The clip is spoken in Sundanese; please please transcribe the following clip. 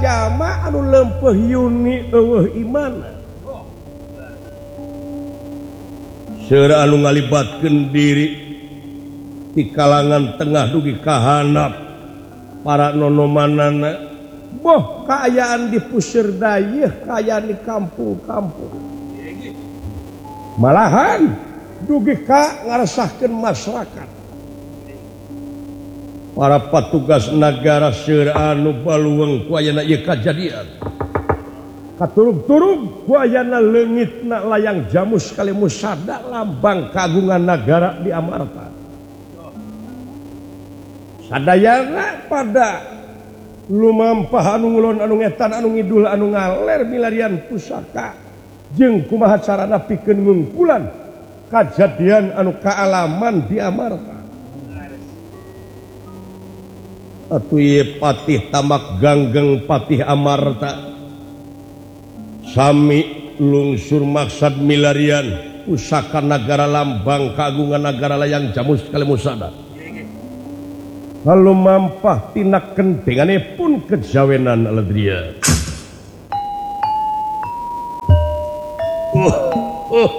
jama anu lempeuh yuni eueuh iman seura anu ngalibatkeun diri di kalangan tengah dugi kahanap para nonomanana boh kaayaan di puseur dayeuh kaayaan di kampung-kampung malahan dugi ka ngaresahkeun masyarakat para petugas negara seueur anu baluweung ku ayeuna ieu kajadian katurug-turug ku ayeuna leungitna layang Jamus kali Musada lambang kagungan negara di Amarta sadayana pada lumampah anu ngulon anu ngetan anu ngidul anu ngaler milarian pusaka jeung kumaha carana pikeun ngungkulan kajadian anu kaalaman di Amarta atuh ieu patih tamak ganggeng patih Amarta sami lungsur maksad milarian pusaka negara lambang kagungan negara layang Jamus kali Musada lalu mampah tina kentenganipun kejawenan aladria